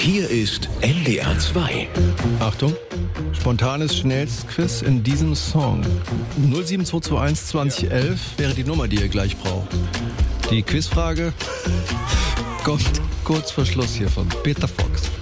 Hier ist NDR 2. Achtung, spontanes Schnellstquiz in diesem Song. 07221 2011 wäre die Nummer, die ihr gleich braucht. Die Quizfrage kommt kurz vor Schluss hier von Peter Fox.